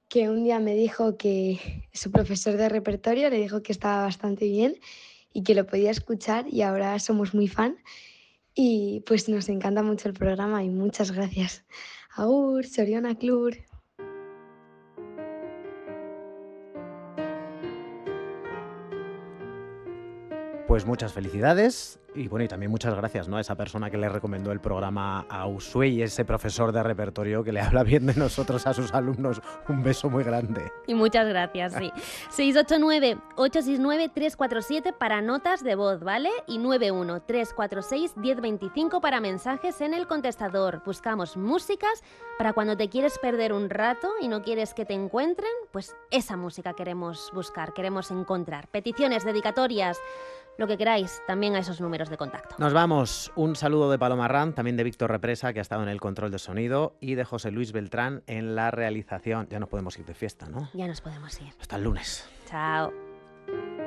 que un día me dijo que su profesor de repertorio le dijo que estaba bastante bien y que lo podía escuchar y ahora somos muy fan y pues nos encanta mucho el programa y muchas gracias. Agur, Soriona Klur. Pues muchas felicidades y bueno, y también muchas gracias, ¿no?, a esa persona que le recomendó el programa a Usue y ese profesor de repertorio que le habla bien de nosotros a sus alumnos. Un beso muy grande. Y muchas gracias, sí. 689-869-347 para notas de voz, ¿vale? Y 91-346-1025 para mensajes en el contestador. Buscamos músicas para cuando te quieres perder un rato y no quieres que te encuentren, pues esa música queremos buscar, queremos encontrar. Peticiones, dedicatorias, lo que queráis, también a esos números de contacto. Nos vamos. Un saludo de Paloma Ram, también de Víctor Represa, que ha estado en el control de sonido, y de José Luis Beltrán en la realización. Ya nos podemos ir de fiesta, ¿no? Ya nos podemos ir. Hasta el lunes. Chao.